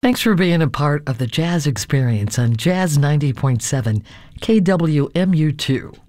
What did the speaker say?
Thanks for being a part of the Jazz Experience on Jazz 90.7 KWMU2.